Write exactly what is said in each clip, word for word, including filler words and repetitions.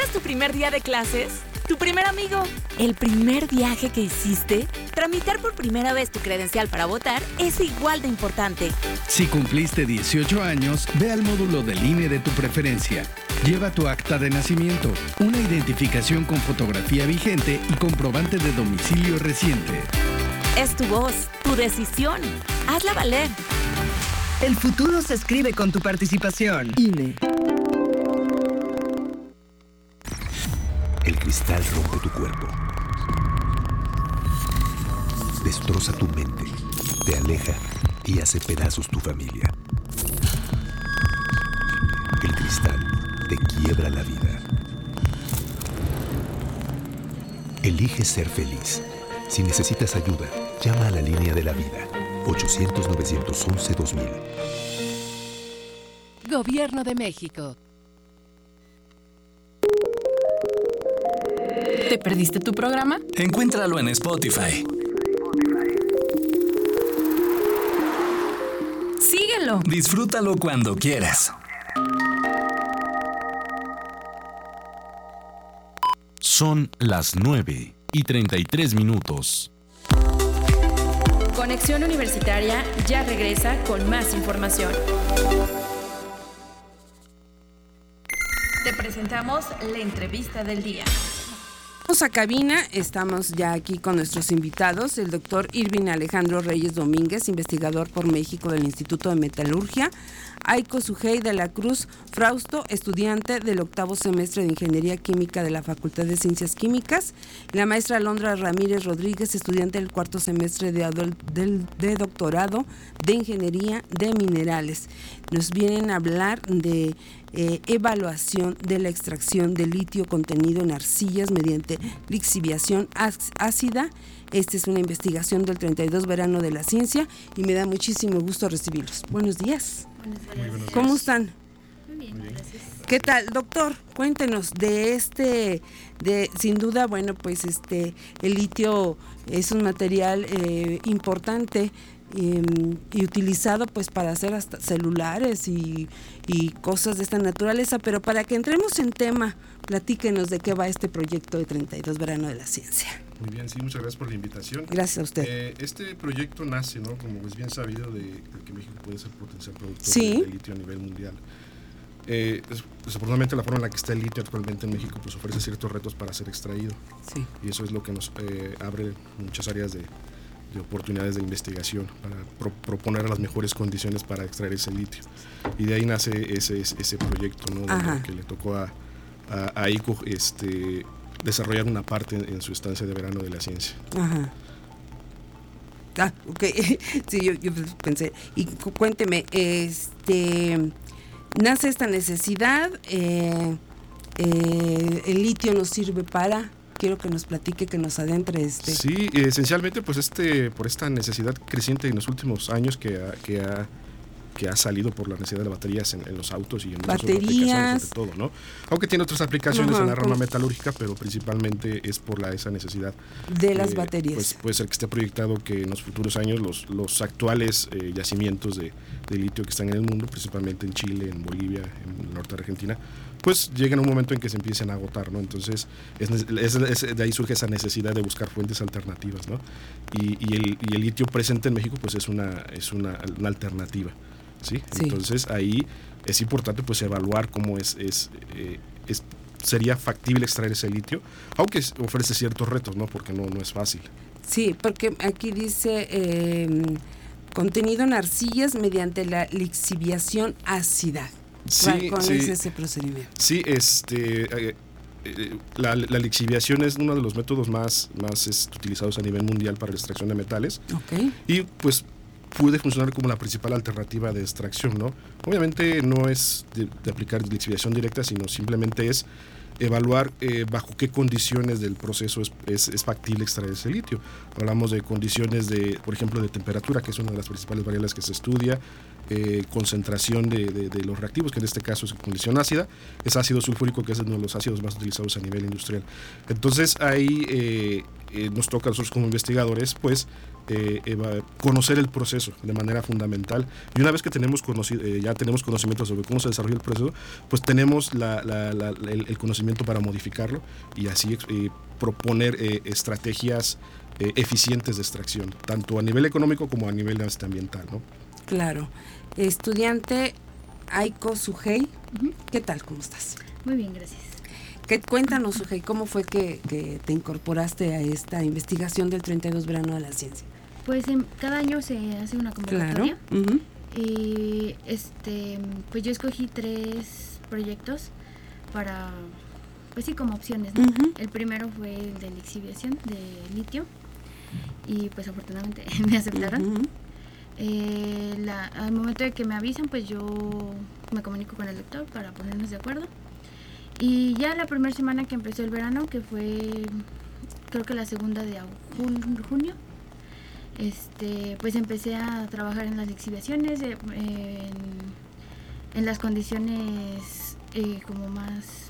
¿Recuerdas tu primer día de clases? ¿Tu primer amigo? ¿El primer viaje que hiciste? Tramitar por primera vez tu credencial para votar es igual de importante. Si cumpliste dieciocho años, ve al módulo del I N E de tu preferencia. Lleva tu acta de nacimiento, una identificación con fotografía vigente y comprobante de domicilio reciente. Es tu voz, tu decisión. Hazla valer. El futuro se escribe con tu participación. I N E. El cristal rompe tu cuerpo. Destroza tu mente, te aleja y hace pedazos tu familia. El cristal te quiebra la vida. Elige ser feliz. Si necesitas ayuda, llama a la línea de la vida. ochocientos, novecientos once, dos mil. Gobierno de México. ¿Te perdiste tu programa? Encuéntralo en Spotify. Síguelo. Disfrútalo cuando quieras. Son las nueve y treinta y tres minutos. Conexión Universitaria ya regresa con más información. Te presentamos la entrevista del día. Vamos a cabina, estamos ya aquí con nuestros invitados, el doctor Irving Alejandro Reyes Domínguez, investigador por México del Instituto de Metalurgia, Aiko Sugei de la Cruz Frausto, estudiante del octavo semestre de Ingeniería Química de la Facultad de Ciencias Químicas, la maestra Alondra Ramírez Rodríguez, estudiante del cuarto semestre de, adol- del, de doctorado de Ingeniería de Minerales. Nos vienen a hablar de eh, evaluación de la extracción de litio contenido en arcillas mediante lixiviación ácida. Esta es una investigación del treinta y dos Verano de la Ciencia y me da muchísimo gusto recibirlos. Buenos días. Buenos días. ¿Cómo están? Muy bien, gracias. ¿Qué tal, doctor? Cuéntenos de este, de sin duda, bueno, pues este, el litio es un material eh, importante eh, y utilizado pues para hacer hasta celulares y, y cosas de esta naturaleza, pero para que entremos en tema, platíquenos de qué va este proyecto de treinta y dos Verano de la Ciencia. Muy bien, sí, muchas gracias por la invitación. Gracias a usted. Eh, este proyecto nace, ¿no? Como es bien sabido, de, de que México puede ser potencial productor sí. de, de litio a nivel mundial. Eh, desafortunadamente la forma en la que está el litio actualmente en México pues ofrece ciertos retos para ser extraído. Sí. Y eso es lo que nos eh, abre muchas áreas de, de oportunidades de investigación para pro, proponer las mejores condiciones para extraer ese litio. Y de ahí nace ese, ese proyecto, ¿no? Que le tocó a, a, a Aiko este, desarrollar una parte en, en su estancia de Verano de la Ciencia. Ajá. Ah, ok. Sí, yo, yo pensé. Y cu- cuénteme, este, nace esta necesidad, eh, eh, el litio nos sirve para, quiero que nos platique, que nos adentre este. Sí, esencialmente pues este, por esta necesidad creciente en los últimos años que ha, que ha que ha salido por la necesidad de baterías en, en los autos y en muchas otras aplicaciones sobre todo, ¿no? Aunque tiene otras aplicaciones uh-huh, en la rama con... metalúrgica, pero principalmente es por la esa necesidad de las eh, baterías. Pues puede ser que esté proyectado que en los futuros años los, los actuales eh, yacimientos de, de litio que están en el mundo, principalmente en Chile, en Bolivia, en el norte de Argentina, pues lleguen a un momento en que se empiecen a agotar, ¿no? Entonces es, es, es, de ahí surge esa necesidad de buscar fuentes alternativas, ¿no? Y, y, el, y el litio presente en México pues es una, es una, una alternativa. ¿Sí? Sí. Entonces ahí es importante pues evaluar cómo es, es, eh, es sería factible extraer ese litio, aunque ofrece ciertos retos, ¿no? Porque no, no es fácil. Sí, porque aquí dice eh, contenido en arcillas mediante la lixiviación ácida. Sí, ¿Cuál sí, es ese procedimiento? Sí, este, eh, eh, la, la lixiviación es uno de los métodos más, más es, utilizados a nivel mundial para la extracción de metales. Okay. Y pues puede funcionar como la principal alternativa de extracción, ¿no? Obviamente no es de, de aplicar lixiviación directa, sino simplemente es evaluar eh, bajo qué condiciones del proceso es, es, es factible extraer ese litio. Hablamos de condiciones de, por ejemplo, de temperatura, que es una de las principales variables que se estudia, eh, concentración de, de, de los reactivos, que en este caso es condición ácida, es ácido sulfúrico, que es uno de los ácidos más utilizados a nivel industrial. Entonces ahí eh, eh, nos toca a nosotros como investigadores pues eh, eh, conocer el proceso de manera fundamental, y una vez que tenemos conocido, eh, ya tenemos conocimiento sobre cómo se desarrolla el proceso, pues tenemos la, la, la, el, el conocimiento para modificarlo y así eh, proponer eh, estrategias eh, eficientes de extracción, tanto a nivel económico como a nivel ambiental, ¿no? Claro. Estudiante Aiko Sugei, uh-huh. ¿Qué tal? ¿Cómo estás? Muy bien, gracias. ¿Qué, cuéntanos, Sugei, ¿cómo fue que, que te incorporaste a esta investigación del treinta y dos Verano de la Ciencia? Pues en, cada año se hace una convocatoria. Claro. Uh-huh. Y este, pues yo escogí tres proyectos para, pues sí, como opciones, ¿no? Uh-huh. El primero fue el de la exhibición de litio y pues afortunadamente me aceptaron. Uh-huh. Eh, la, al momento de que me avisan, pues yo me comunico con el doctor para ponernos de acuerdo. Y ya la primera semana que empezó el verano, que fue creo que la segunda de junio, este, pues empecé a trabajar en las exhibiciones, eh, en, en las condiciones eh, como más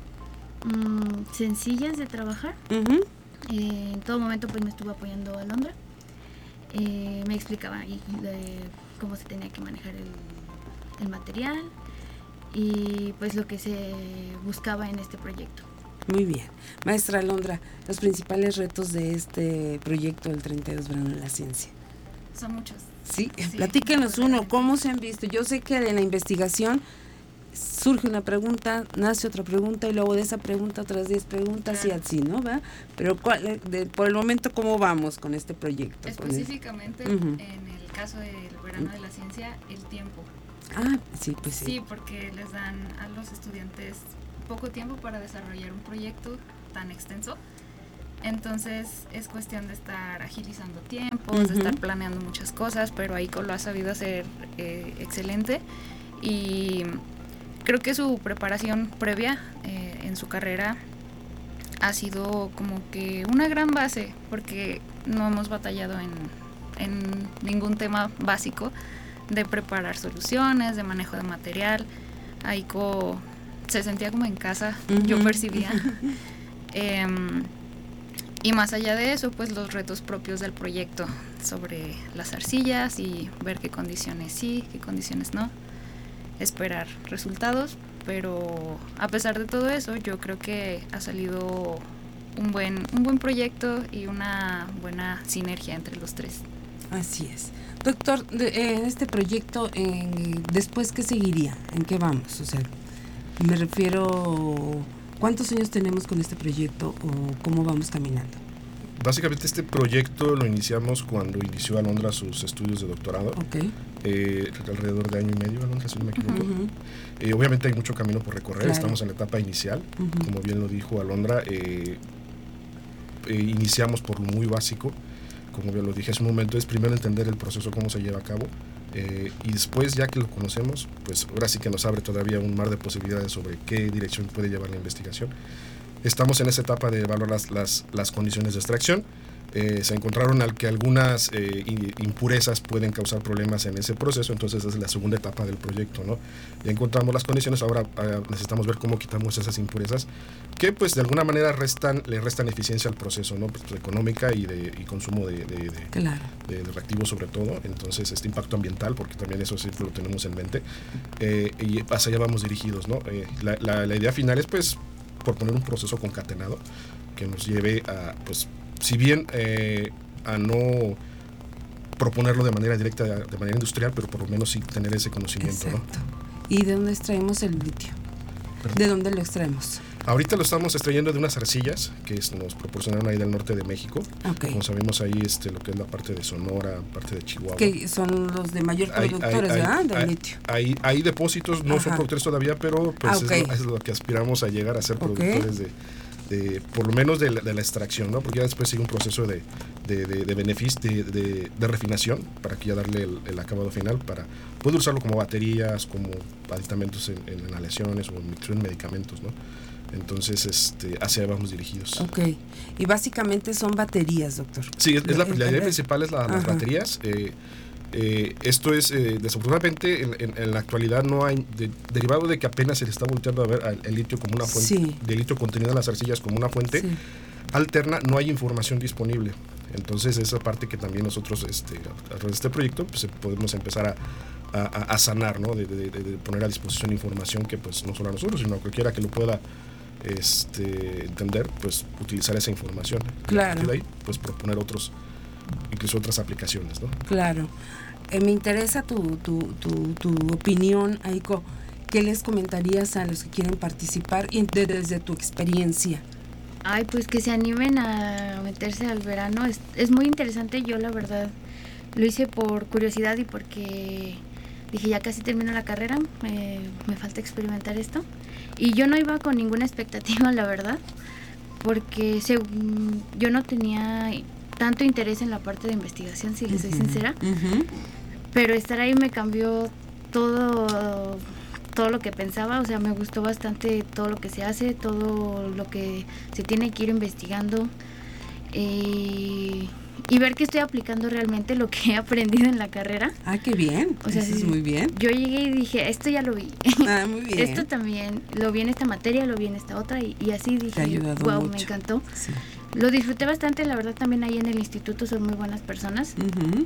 mmm, sencillas de trabajar. Uh-huh. Eh, en todo momento pues me estuvo apoyando Alondra. Eh, me explicaba ahí de cómo se tenía que manejar el, el material y pues lo que se buscaba en este proyecto. Muy bien. Maestra Alondra, los principales retos de este proyecto del treinta y dos Verano de la Ciencia. Son muchos. Sí, sí, platíquenos uno, ¿cómo se han visto? Yo sé que en la investigación surge una pregunta, nace otra pregunta y luego de esa pregunta otras diez preguntas, claro. Y así, ¿no? ¿Va? Pero ¿cuál, de, por el momento, ¿cómo vamos con este proyecto? Específicamente, uh-huh. En el caso del Verano de la Ciencia, el tiempo. Ah, sí, pues sí. Sí, porque les dan a los estudiantes poco tiempo para desarrollar un proyecto tan extenso. Entonces es cuestión de estar agilizando tiempos, uh-huh. de estar planeando muchas cosas, pero Aiko lo ha sabido hacer eh, excelente y creo que su preparación previa eh, en su carrera ha sido como que una gran base, porque no hemos batallado en, en ningún tema básico de preparar soluciones, de manejo de material. Aiko se sentía como en casa, uh-huh. yo percibía. eh, y más allá de eso, pues los retos propios del proyecto sobre las arcillas y ver qué condiciones sí, qué condiciones no. Esperar resultados, pero a pesar de todo eso, yo creo que ha salido un buen, un buen proyecto y una buena sinergia entre los tres. Así es. Doctor, de, eh, en este proyecto, eh, ¿después qué seguiría? ¿En qué vamos? O sea, me refiero, ¿cuántos años tenemos con este proyecto o cómo vamos caminando? Básicamente este proyecto lo iniciamos cuando inició Alondra sus estudios de doctorado. Okay. Eh, alrededor de año y medio, Alondra, si no me equivoco. Uh-huh. Eh, obviamente hay mucho camino por recorrer, claro. Estamos en la etapa inicial, uh-huh. Como bien lo dijo Alondra, eh, eh, iniciamos por lo muy básico, como bien lo dije hace un momento, es primero entender el proceso, cómo se lleva a cabo, eh, y después, ya que lo conocemos, pues ahora sí que nos abre todavía un mar de posibilidades sobre qué dirección puede llevar la investigación. Estamos en esa etapa de evaluar las, las, las condiciones de extracción. Eh, se encontraron al que algunas eh, impurezas pueden causar problemas en ese proceso, entonces es la segunda etapa del proyecto, ¿no? Ya encontramos las condiciones, ahora eh, necesitamos ver cómo quitamos esas impurezas que pues de alguna manera restan, le restan eficiencia al proceso, ¿no? Pues, económica y de y consumo de, de, de, claro. de, de reactivos sobre todo, entonces este impacto ambiental, porque también eso siempre lo tenemos en mente, eh, y hacia allá vamos dirigidos, ¿no? Eh, la, la, la idea final es pues proponer un proceso concatenado que nos lleve a pues si bien eh, a no proponerlo de manera directa, de manera industrial, pero por lo menos sí tener ese conocimiento. Exacto. ¿No? ¿Y de dónde extraemos el litio? ¿Perdón? ¿De dónde lo extraemos? Ahorita lo estamos extrayendo de unas arcillas que es, nos proporcionaron ahí del norte de México. Okay. Como sabemos ahí este, lo que es la parte de Sonora, parte de Chihuahua. Que son los de mayor productores, hay, hay, ¿verdad? Del hay, litio. Hay, hay depósitos, no Ajá. son productores todavía, pero pues ah, okay. es, lo, es lo que aspiramos a llegar a ser productores okay. de... De, por lo menos de la, de la extracción, ¿no? Porque ya después sigue un proceso de, de, de, de beneficio, de, de, de refinación, para que ya darle el, el acabado final, para poder usarlo como baterías, como aditamentos en, en inhalaciones o en medicamentos, ¿no? Entonces, este, hacia allá vamos dirigidos. Ok. Y básicamente son baterías, doctor. Sí, es, es la, la idea principal es la, las baterías. Eh, Eh, esto es, eh, desafortunadamente, en, en, en la actualidad no hay, de, derivado de que apenas se le está volteando a ver al, el litio como una fuente, sí. de litio contenido en las arcillas como una fuente sí. alterna, no hay información disponible. Entonces, esa parte que también nosotros, este, a través de este proyecto, pues podemos empezar a, a, a sanar, ¿no? De, de, de poner a disposición información que, pues, no solo a nosotros, sino a cualquiera que lo pueda este, entender, pues, utilizar esa información. Claro. Y de ahí, pues, proponer otros, incluso otras aplicaciones, ¿no? Claro. Eh, me interesa tu, tu, tu, tu opinión, Aiko. ¿Qué les comentarías a los que quieren participar y de, desde tu experiencia? Ay, pues que se animen a meterse al verano. Es, es muy interesante. Yo, la verdad, lo hice por curiosidad y porque dije, ya casi termino la carrera, eh, me falta experimentar esto. Y yo no iba con ninguna expectativa, la verdad, porque según, yo no tenía tanto interés en la parte de investigación, si les soy uh-huh, sincera. Uh-huh. Pero estar ahí me cambió todo, todo lo que pensaba. O sea, me gustó bastante todo lo que se hace, todo lo que se tiene que ir investigando. Eh, y ver que estoy aplicando realmente lo que he aprendido en la carrera. Ah, qué bien. O sea, eso sí, es muy bien. Yo llegué y dije, esto ya lo vi. Ah, muy bien. Esto también, lo vi en esta materia, lo vi en esta otra. Y, y así dije, wow, mucho. Me encantó. Sí. Lo disfruté bastante, la verdad. También ahí en el instituto son muy buenas personas. Uh-huh.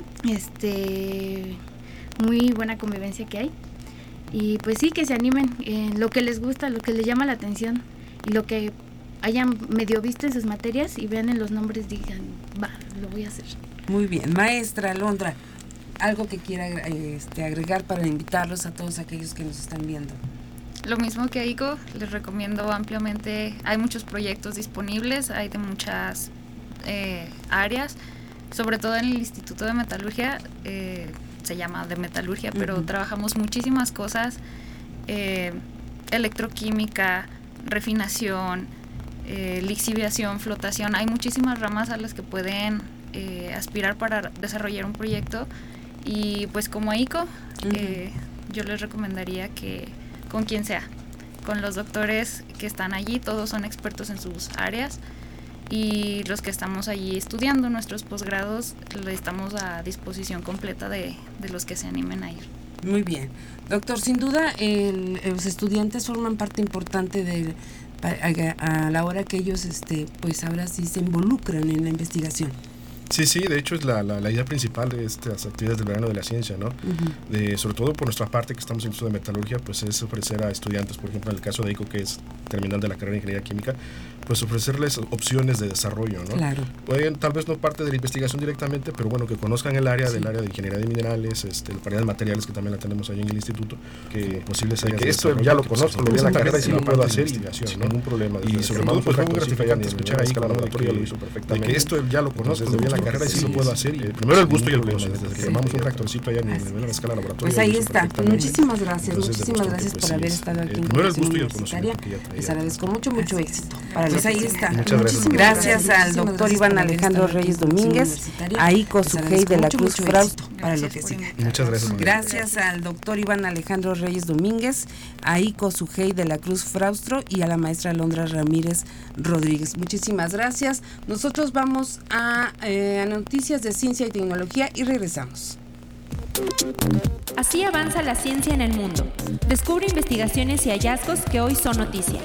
Este, muy buena convivencia que hay. Y pues sí, que se animen en lo que les gusta, lo que les llama la atención y lo que hayan medio visto en sus materias y vean en los nombres, digan, va, lo voy a hacer. Muy bien. Maestra Alondra, algo que quiera este, agregar para invitarlos a todos aquellos que nos están viendo. Lo mismo que Aiko, les recomiendo ampliamente. Hay muchos proyectos disponibles, hay de muchas eh, áreas, sobre todo en el Instituto de Metalurgia, eh, se llama de Metalurgia, uh-huh. pero trabajamos muchísimas cosas, eh, electroquímica, refinación, eh, lixiviación, flotación. Hay muchísimas ramas a las que pueden eh, aspirar para desarrollar un proyecto. Y pues como Aiko, uh-huh. eh, yo les recomendaría que con quien sea, con los doctores que están allí, todos son expertos en sus áreas, y los que estamos allí estudiando nuestros posgrados, estamos a disposición completa de, de los que se animen a ir. Muy bien. Doctor, sin duda el, los estudiantes forman parte importante de, a, a la hora que ellos este, pues ahora sí se involucran en la investigación. Sí, sí, de hecho es la, la, la idea principal de estas actividades del verano de la ciencia, ¿no? Uh-huh. De, sobre todo por nuestra parte que estamos en el Instituto de Metalurgia, pues es ofrecer a estudiantes, por ejemplo en el caso de Aiko, que es terminal de la carrera de Ingeniería Química, pues ofrecerles opciones de desarrollo, ¿no? Claro. Pueden, tal vez no parte de la investigación directamente, pero bueno, que conozcan el área sí. del área de Ingeniería de Minerales, este, el área de materiales que también la tenemos ahí en el instituto, que posibles áreas que esto ya lo conozco, lo vi en la carrera y sí lo puedo hacer y sin ningún problema. Y sobre todo pues fue muy gratificante escuchar ahí que la laboratorio lo hizo perfectamente. De que esto ya lo conozco, lo vi en la carrera y sí lo puedo hacer. Y primero el gusto y el gusto, desde que llamamos un reactorcito allá en la escala laboratorio. Pues ahí está. Muchísimas gracias, muchísimas gracias por haber estado aquí en Primero el gusto y el conocimiento. Les agradezco mucho, mucho éxito. Pues ahí está. Muchas gracias. Gracias al doctor Iván Alejandro Reyes Domínguez, a Aiko Sugei de la Cruz Frausto, para lo que sigue. Muchas gracias. Gracias al doctor Iván Alejandro Reyes Domínguez, a Aiko Sugei de la Cruz Frausto y a la maestra Alondra Ramírez Rodríguez. Muchísimas gracias. Nosotros vamos a, eh, a noticias de ciencia y tecnología y regresamos. Así avanza la ciencia en el mundo. Descubre investigaciones y hallazgos que hoy son noticia.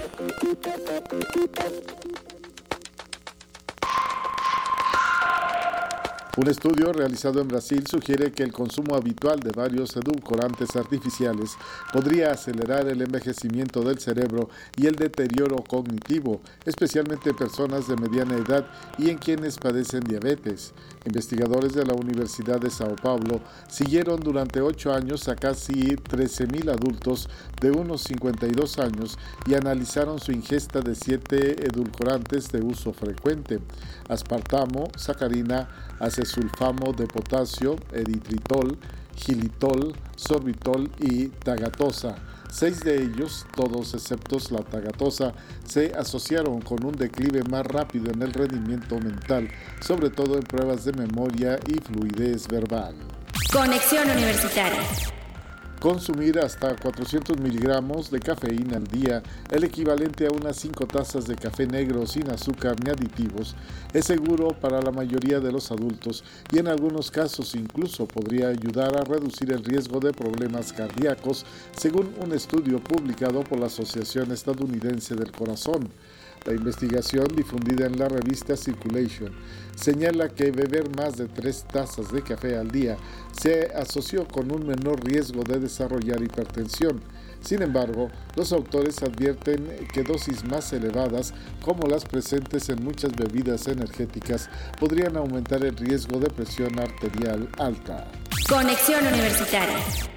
Un estudio realizado en Brasil sugiere que el consumo habitual de varios edulcorantes artificiales podría acelerar el envejecimiento del cerebro y el deterioro cognitivo, especialmente en personas de mediana edad y en quienes padecen diabetes. Investigadores de la Universidad de Sao Paulo siguieron durante ocho años a casi trece mil adultos de unos cincuenta y dos años y analizaron su ingesta de siete edulcorantes de uso frecuente: aspartamo, sacarina, acesulfamo de potasio, eritritol, xilitol, sorbitol y tagatosa. Seis de ellos, todos excepto la tagatosa, se asociaron con un declive más rápido en el rendimiento mental, sobre todo en pruebas de memoria y fluidez verbal. Conexión Universitaria. Consumir hasta cuatrocientos miligramos de cafeína al día, el equivalente a unas cinco tazas de café negro sin azúcar ni aditivos, es seguro para la mayoría de los adultos y en algunos casos incluso podría ayudar a reducir el riesgo de problemas cardíacos, según un estudio publicado por la Asociación Estadounidense del Corazón. La investigación difundida en la revista Circulation señala que beber más de tres tazas de café al día se asoció con un menor riesgo de desarrollar hipertensión. Sin embargo, los autores advierten que dosis más elevadas, como las presentes en muchas bebidas energéticas, podrían aumentar el riesgo de presión arterial alta. Conexión Universitaria.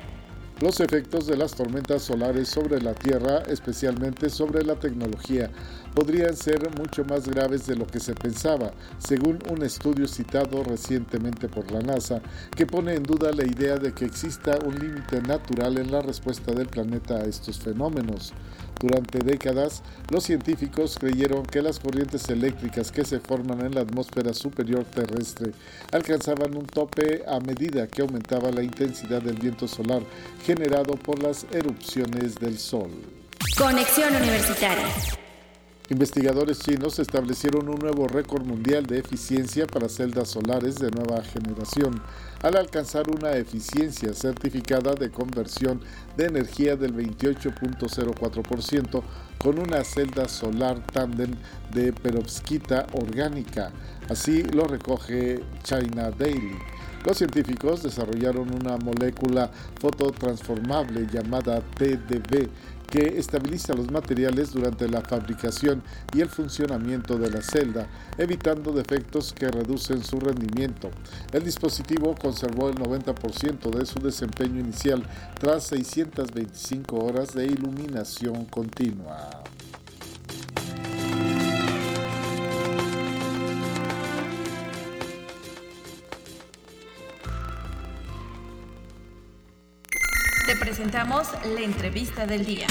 Los efectos de las tormentas solares sobre la Tierra, especialmente sobre la tecnología, podrían ser mucho más graves de lo que se pensaba, según un estudio citado recientemente por la NASA, que pone en duda la idea de que exista un límite natural en la respuesta del planeta a estos fenómenos. Durante décadas, los científicos creyeron que las corrientes eléctricas que se forman en la atmósfera superior terrestre alcanzaban un tope a medida que aumentaba la intensidad del viento solar generado por las erupciones del Sol. Conexión Universitaria. Investigadores chinos establecieron un nuevo récord mundial de eficiencia para celdas solares de nueva generación, al alcanzar una eficiencia certificada de conversión de energía del veintiocho punto cero cuatro por ciento con una celda solar tándem de perovskita orgánica. Así lo recoge China Daily. Los científicos desarrollaron una molécula fototransformable llamada T D B que estabiliza los materiales durante la fabricación y el funcionamiento de la celda, evitando defectos que reducen su rendimiento. El dispositivo conservó el noventa por ciento de su desempeño inicial tras seiscientas veinticinco horas de iluminación continua. Te presentamos la entrevista del día.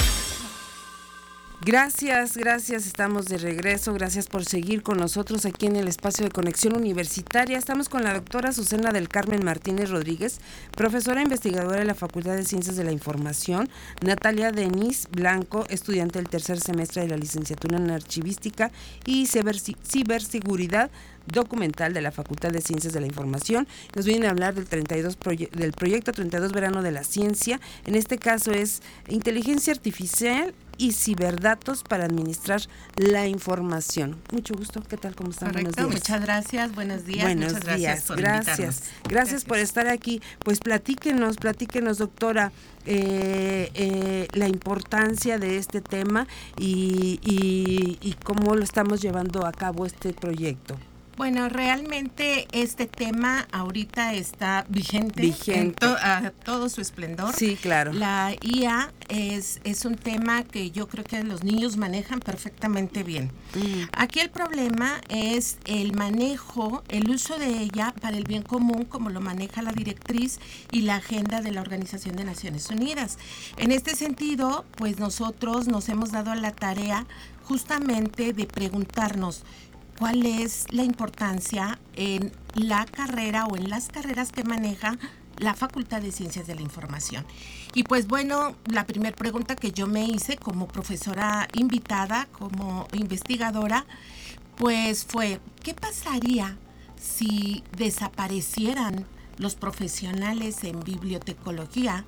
Gracias, gracias, estamos de regreso, gracias por seguir con nosotros aquí en el espacio de Conexión Universitaria. Estamos con la doctora Susana del Carmen Martínez Rodríguez, profesora investigadora de la Facultad de Ciencias de la Información, Natalia Denis Blanco, estudiante del tercer semestre de la licenciatura en Archivística y Ciberseguridad Documental de la Facultad de Ciencias de la Información. Nos vienen a hablar del, treinta y dos proye- del proyecto treinta y dos Verano de la Ciencia. En este caso es Inteligencia Artificial y Ciberdatos para administrar la información. Mucho gusto, ¿qué tal? ¿Cómo están? Correcto, Buenos días. muchas gracias, buenos días. Buenos muchas gracias días, por gracias. invitarnos. gracias. Gracias por estar aquí. Pues platíquenos, platíquenos, doctora, eh, eh, la importancia de este tema y, y, y cómo lo estamos llevando a cabo este proyecto. Bueno, realmente este tema ahorita está vigente, Vigente. en to- a todo su esplendor. Sí, claro. La I A es, es un tema que yo creo que los niños manejan perfectamente bien. Mm. Aquí el problema es el manejo, el uso de ella para el bien común, como lo maneja la directriz y la agenda de la Organización de Naciones Unidas. En este sentido, pues nosotros nos hemos dado a la tarea justamente de preguntarnos cuál es la importancia en la carrera o en las carreras que maneja la Facultad de Ciencias de la Información. Y pues bueno, la primera pregunta que yo me hice como profesora invitada, como investigadora, pues fue, ¿qué pasaría si desaparecieran los profesionales en bibliotecología,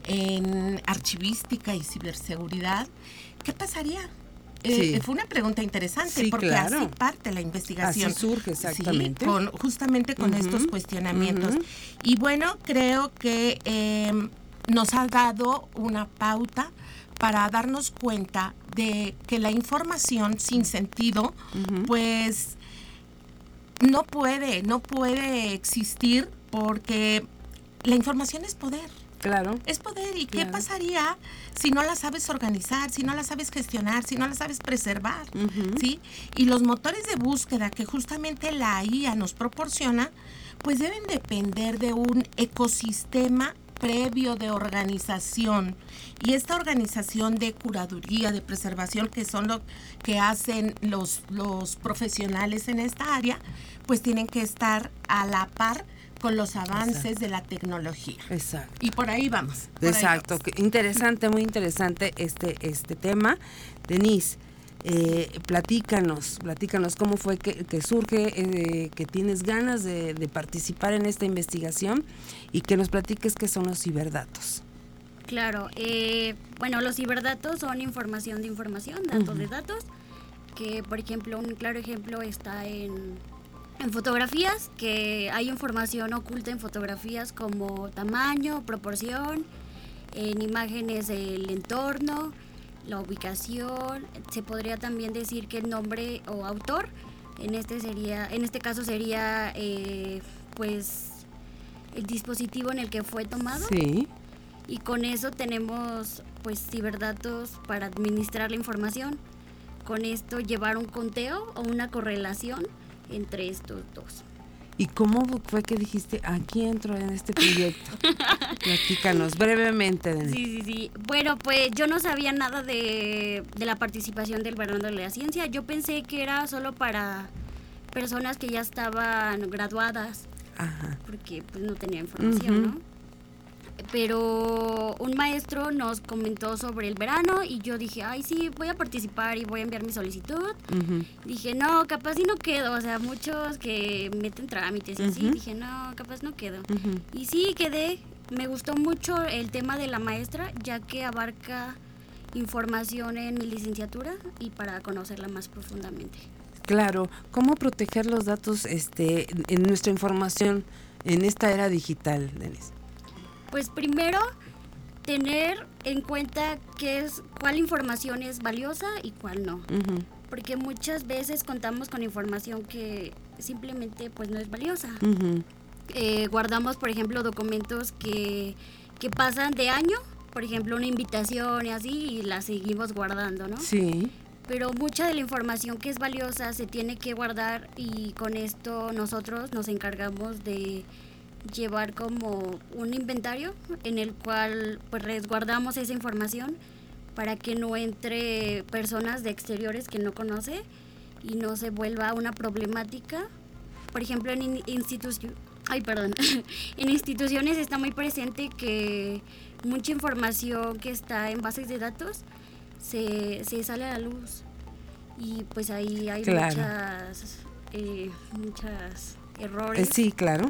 en archivística y ciberseguridad? ¿Qué pasaría? Sí. Eh, fue una pregunta interesante, Sí, porque claro. así parte la investigación. Así surge, exactamente. Sí, con, justamente con Uh-huh, estos cuestionamientos. uh-huh. Y bueno, creo que eh, nos ha dado una pauta para darnos cuenta de que la información sin sentido, Uh-huh. pues no puede, no puede existir, porque la información es poder. Claro. Es poder. ¿Y Claro. qué pasaría si no la sabes organizar, si no la sabes gestionar, si no la sabes preservar? Uh-huh. ¿Sí? Y los motores de búsqueda que justamente la I A nos proporciona, pues deben depender de un ecosistema previo de organización. Y esta organización de curaduría, de preservación, que son lo que hacen los, los profesionales en esta área, pues tienen que estar a la par con los avances Exacto. de la tecnología. Exacto. Y por ahí vamos. Por Exacto. ahí vamos. Interesante, muy interesante este, este tema. Denise, eh, platícanos, platícanos cómo fue que, que surge, eh, que tienes ganas de, de participar en esta investigación y que nos platiques qué son los ciberdatos. Claro, eh, bueno, los ciberdatos son información de información, datos uh-huh. de datos, que por ejemplo, un claro ejemplo está en, en fotografías, que hay información oculta en fotografías como tamaño, proporción, en imágenes del entorno, la ubicación, se podría también decir que el nombre o autor, en este sería, en este caso sería eh, pues el dispositivo en el que fue tomado. Sí. Y con eso tenemos pues ciberdatos para administrar la información. Con esto llevar un conteo o una correlación entre estos dos. ¿Y cómo fue que dijiste, aquí entro en este proyecto? Platícanos brevemente. Denise. Sí, sí, sí. Bueno, pues yo no sabía nada de, de la participación del Verano de la Ciencia. Yo pensé que era solo para personas que ya estaban graduadas. Ajá. Porque pues no tenía información, uh-huh. ¿no? Pero un maestro nos comentó sobre el verano y yo dije, ay sí, voy a participar y voy a enviar mi solicitud. Uh-huh. Dije, no, capaz si no quedo, o sea, muchos que meten trámites y uh-huh. así, dije, no, capaz no quedo. Uh-huh. Y sí, quedé, me gustó mucho el tema de la maestra, ya que abarca información en mi licenciatura y para conocerla más profundamente. Claro, ¿cómo proteger los datos este, en nuestra información en esta era digital, Denise? Pues primero, tener en cuenta qué es, cuál información es valiosa y cuál no. Uh-huh. Porque muchas veces contamos con información que simplemente pues no es valiosa. Uh-huh. Eh, guardamos, por ejemplo, documentos que, que pasan de año, por ejemplo, una invitación y así, y la seguimos guardando, ¿no? Sí. Pero mucha de la información que es valiosa se tiene que guardar y con esto nosotros nos encargamos de llevar como un inventario en el cual pues resguardamos esa información para que no entre personas de exteriores que no conoce y no se vuelva una problemática. Por ejemplo, en instituciones, ay, perdón, en instituciones está muy presente que mucha información que está en bases de datos se, se sale a la luz y pues ahí hay claro. muchas eh, muchas errores. Eh, sí, claro.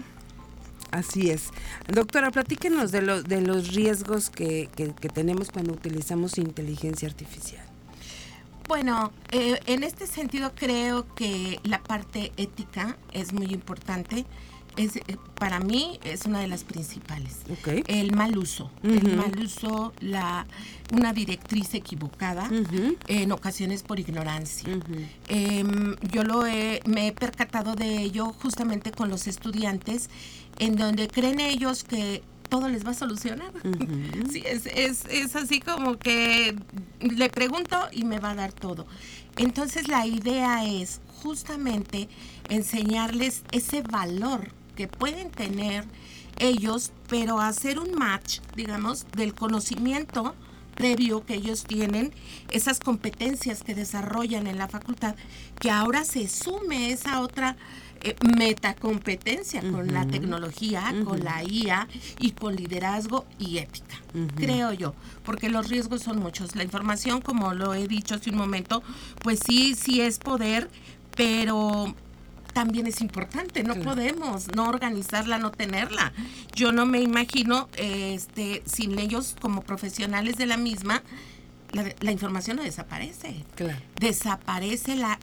Así es. Doctora, platíquenos de, lo, de los riesgos que, que, que tenemos cuando utilizamos inteligencia artificial. Bueno, eh, en este sentido creo que la parte ética es muy importante. Es, eh, para mí es una de las principales. Okay. El mal uso. Uh-huh. El mal uso, la, una directriz equivocada, uh-huh. en ocasiones por ignorancia. Uh-huh. Eh, yo lo he, me he percatado de ello justamente con los estudiantes, en donde creen ellos que todo les va a solucionar. Uh-huh. Sí, es, es, es así como que le pregunto y me va a dar todo. Entonces la idea es justamente enseñarles ese valor que pueden tener ellos, pero hacer un match, digamos, del conocimiento previo que ellos tienen, esas competencias que desarrollan en la facultad, que ahora se sume esa otra eh, metacompetencia uh-huh. con la tecnología, uh-huh. con la I A y con liderazgo y ética, uh-huh. creo yo, porque los riesgos son muchos. La información, como lo he dicho hace un momento, pues sí, sí es poder, pero también es importante, no claro. podemos no organizarla, no tenerla. Yo no me imagino, este, sin ellos como profesionales de la misma, la, la información no desaparece. Claro. Desaparece la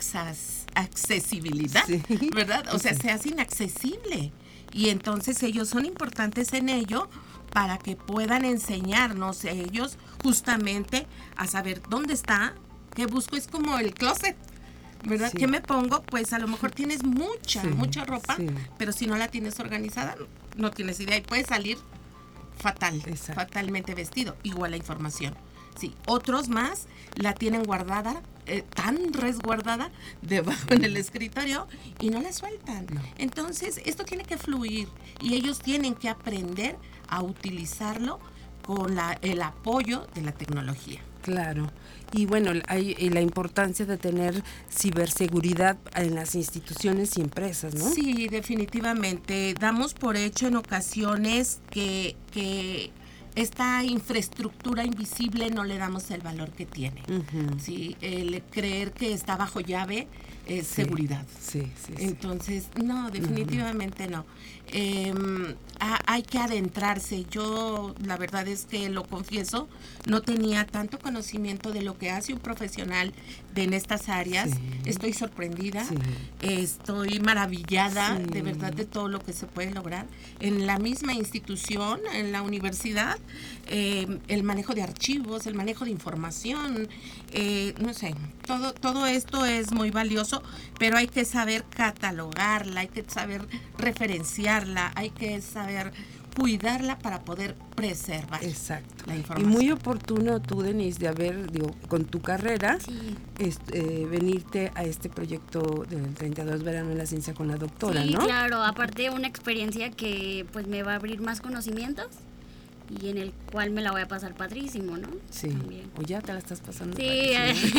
inaccesibilidad, sí. ¿verdad? O sea, sí. se hace inaccesible. Y entonces ellos son importantes en ello para que puedan enseñarnos ellos justamente a saber dónde está, qué busco. Es como el closet, ¿verdad? Sí. ¿Qué me pongo? Pues a lo mejor tienes mucha, sí, mucha ropa, sí. pero si no la tienes organizada, no tienes idea y puedes salir fatal, Exacto. fatalmente vestido. Igual la información. Sí, otros más la tienen guardada, eh, tan resguardada debajo en el escritorio y no la sueltan. No. Entonces, esto tiene que fluir y ellos tienen que aprender a utilizarlo con la, el apoyo de la tecnología. Claro. Y bueno, hay y la importancia de tener ciberseguridad en las instituciones y empresas, ¿no? Sí, definitivamente. Damos por hecho en ocasiones que, que esta infraestructura invisible no le damos el valor que tiene. Uh-huh. Sí, el creer que está bajo llave es sí, seguridad. Sí, sí, sí. Entonces, no, definitivamente uh-huh. no. Eh, ha, hay que adentrarse. Yo, la verdad es que lo confieso, no tenía tanto conocimiento de lo que hace un profesional de en estas áreas. Sí. Estoy sorprendida, sí. estoy maravillada sí. de verdad de todo lo que se puede lograr en la misma institución, en la universidad. Eh, el manejo de archivos, el manejo de información, eh, no sé, todo, todo esto es muy valioso, pero hay que saber catalogarla, hay que saber referenciarla, hay que saber cuidarla para poder preservar. Exacto. La información. Y muy oportuno tú, Denise, de haber, digo, con tu carrera, sí. este, eh, venirte a este proyecto del treinta y dos Verano en la Ciencia con la doctora, sí, ¿no? Sí, claro, aparte una experiencia que pues me va a abrir más conocimientos y en el cual me la voy a pasar padrísimo, ¿no? Sí. También. O ya te la estás pasando sí. padrísimo.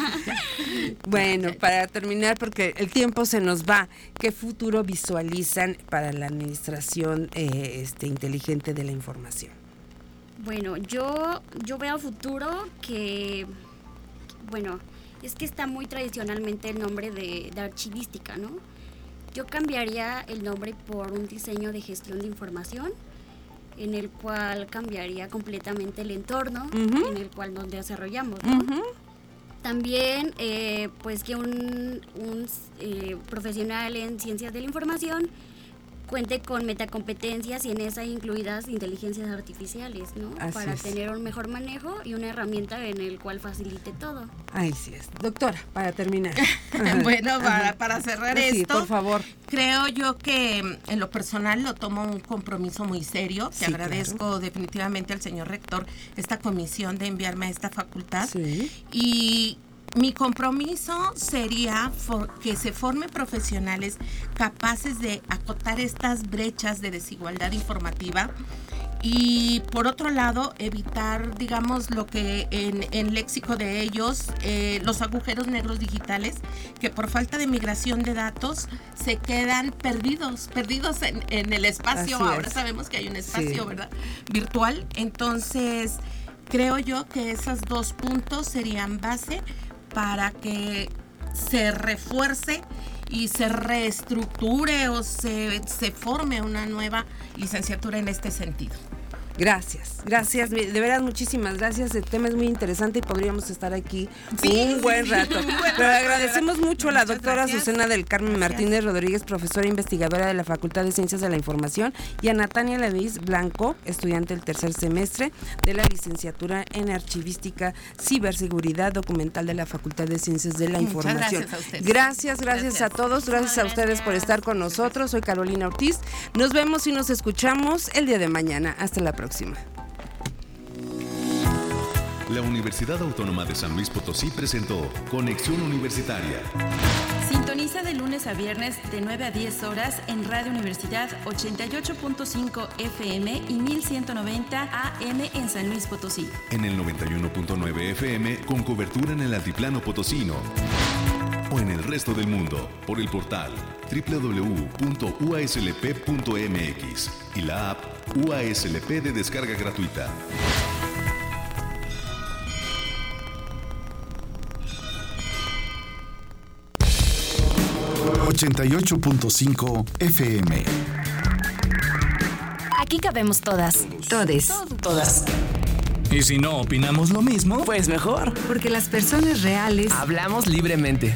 Bueno, para terminar, porque el tiempo se nos va, ¿qué futuro visualizan para la administración eh, este, inteligente de la información? Bueno, yo, yo veo a futuro que, bueno, es que está muy tradicionalmente el nombre de, de archivística, ¿no? Yo cambiaría el nombre por un diseño de gestión de información, en el cual cambiaría completamente el entorno uh-huh. en el cual nos desarrollamos, ¿no? Uh-huh. También, eh, pues que un, un eh, profesional en ciencias de la información cuente con metacompetencias y en esas incluidas inteligencias artificiales, ¿no? Así para es. Tener un mejor manejo y una herramienta en el cual facilite todo. Ahí sí es. Doctora, para terminar. Bueno, para, para cerrar sí, esto, por favor. Creo yo que en lo personal lo tomo un compromiso muy serio. Te sí, agradezco claro. definitivamente al señor rector esta comisión de enviarme a esta facultad. Sí. Y mi compromiso sería for, que se formen profesionales capaces de acotar estas brechas de desigualdad informativa y, por otro lado, evitar, digamos, lo que en, en léxico de ellos, eh, los agujeros negros digitales, que por falta de migración de datos se quedan perdidos, perdidos en, en el espacio. Así Ahora es. Sabemos que hay un espacio, sí. ¿verdad?, virtual. Entonces, creo yo que esos dos puntos serían base para que se refuerce y se reestructure o se, se forme una nueva licenciatura en este sentido. Gracias, gracias, de verdad muchísimas gracias. El tema es muy interesante y podríamos estar aquí sí, un buen sí, rato. Sí, bueno, Pero agradecemos mucho a la doctora gracias. Azucena del Carmen Gracias. Martínez Rodríguez, profesora investigadora de la Facultad de Ciencias de la Información, y a Natania Levis Blanco, estudiante del tercer semestre de la licenciatura en Archivística, Ciberseguridad Documental de la Facultad de Ciencias de la Muchas Información. Gracias a ustedes. Gracias, gracias, gracias. a todos, gracias no, a ustedes gracias. por estar con nosotros. Soy Carolina Ortiz. Nos vemos y nos escuchamos el día de mañana. Hasta la próxima. La Universidad Autónoma de San Luis Potosí presentó Conexión Universitaria. Sintoniza de lunes a viernes de nueve a diez horas en Radio Universidad ochenta y ocho punto cinco F M y mil ciento noventa A M en San Luis Potosí. En el noventa y uno punto nueve F M con cobertura en el altiplano potosino. O en el resto del mundo por el portal doble u doble u doble u punto u a s l p punto m x y la app U A S L P de descarga gratuita. ochenta y ocho punto cinco F M. Aquí cabemos todas. Todes. Todas. Y si no opinamos lo mismo, pues mejor. Porque las personas reales hablamos libremente.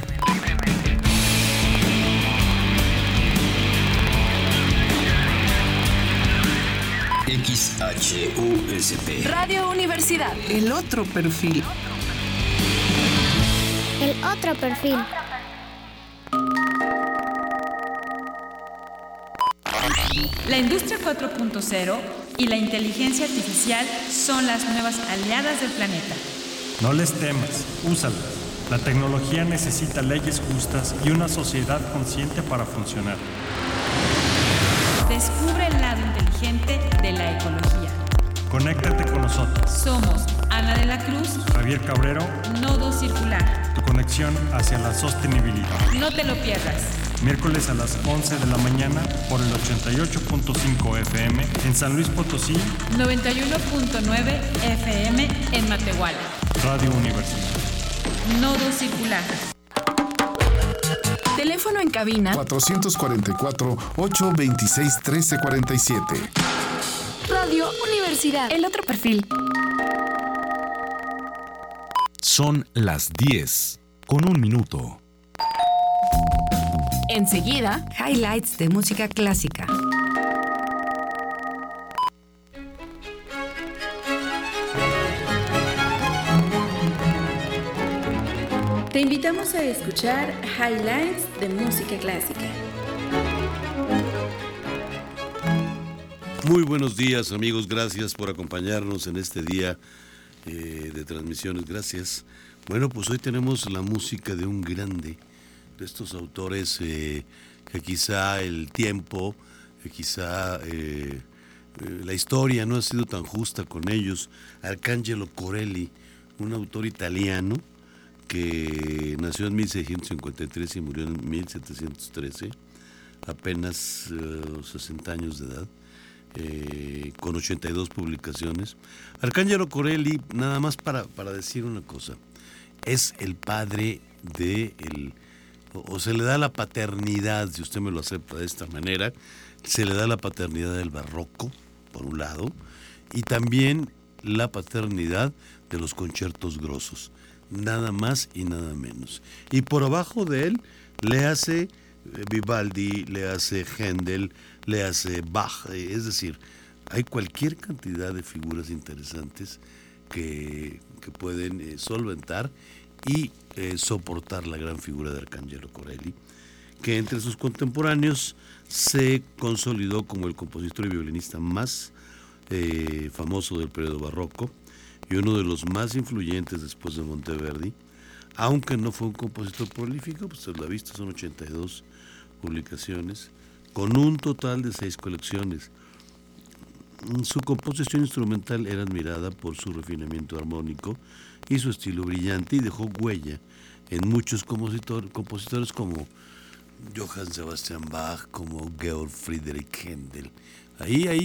X H U S P. Radio Universidad. El otro perfil. El otro perfil. La industria cuatro punto cero y la inteligencia artificial son las nuevas aliadas del planeta. No les temas, úsalas. La tecnología necesita leyes justas y una sociedad consciente para funcionar. Descubre el lado inteligente de la ecología. Conéctate con nosotros. Somos Ana de la Cruz, Javier Cabrero, Nodo Circular. Tu conexión hacia la sostenibilidad. No te lo pierdas. Miércoles a las once de la mañana por el ochenta y ocho punto cinco F M en San Luis Potosí, noventa y uno punto nueve F M en Matehuala. Radio Universidad. Nodo Circular. Teléfono en cabina cuatrocientos cuarenta y cuatro, ochocientos veintiséis, trece cuarenta y siete. Radio Universidad. El otro perfil. Son las diez, con un minuto. Enseguida, highlights de música clásica. Te invitamos a escuchar highlights de música clásica. Muy buenos días, amigos. Gracias por acompañarnos en este día eh, de transmisiones. Gracias. Bueno, pues hoy tenemos la música de un grande, de estos autores eh, que quizá el tiempo, que quizá eh, eh, la historia no ha sido tan justa con ellos. Arcangelo Corelli, un autor italiano que nació en mil seiscientos cincuenta y tres y murió en mil setecientos trece, apenas uh, sesenta años de edad, eh, con ochenta y dos publicaciones. Arcangelo Corelli, nada más para, para decir una cosa, es el padre de el, o, o se le da la paternidad, si usted me lo acepta de esta manera, se le da la paternidad del barroco, por un lado, y también la paternidad de los conciertos grosos. Nada más y nada menos. Y por abajo de él le hace Vivaldi, le hace Händel, le hace Bach. Es decir, hay cualquier cantidad de figuras interesantes que, que pueden eh, solventar y eh, soportar la gran figura de Arcangelo Corelli, que entre sus contemporáneos se consolidó como el compositor y violinista más eh, famoso del periodo barroco y uno de los más influyentes después de Monteverdi, aunque no fue un compositor prolífico, pues usted lo ha visto, son ochenta y dos publicaciones, con un total de seis colecciones. Su composición instrumental era admirada por su refinamiento armónico y su estilo brillante, y dejó huella en muchos compositor, compositores como Johann Sebastian Bach, como Georg Friedrich Händel. Ahí, ahí